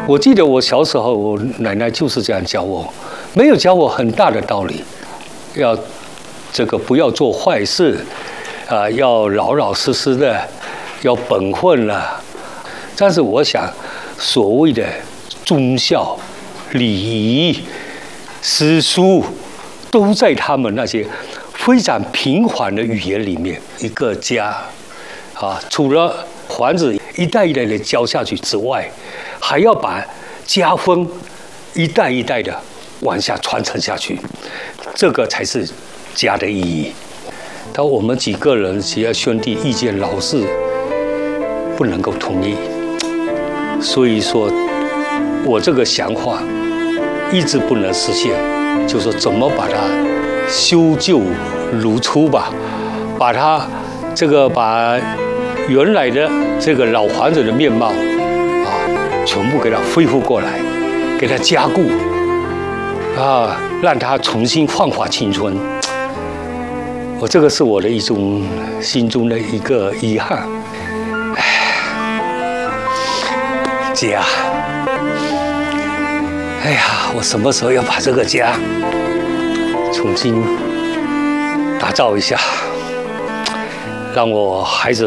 我记得我小时候，我奶奶就是这样教我，没有教我很大的道理，要这个不要做坏事，要老老实实的，要本分了。但是我想，所谓的忠孝、礼仪、诗书，都在他们那些非常平缓的语言里面。一个家，除了房子一代一代的教下去之外，还要把家风一代一代的往下传承下去，这个才是家的意义。但我们几个人几个兄弟意见老是不能够统一，所以说我这个想法一直不能实现，就说怎么把它修旧如初吧，把它把原来的这个老房子的面貌全部给它恢复过来，给它加固让它重新焕发青春。这个是我的一种心中的一个遗憾。家，哎呀，我什么时候要把这个家重新打造一下，让我孩子